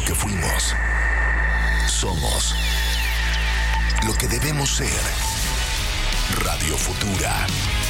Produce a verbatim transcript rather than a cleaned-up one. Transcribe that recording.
que fuimos. Somos lo que debemos ser. Radio Futura.